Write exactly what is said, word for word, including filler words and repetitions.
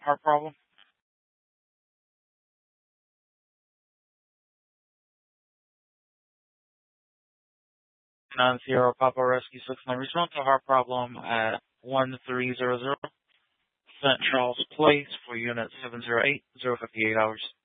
heart problem? Nine Sierra Papa Rescue six nine. Respond to heart problem at one three zero zero Saint Charles Place for unit seven zero eight, zero fifty eight hours.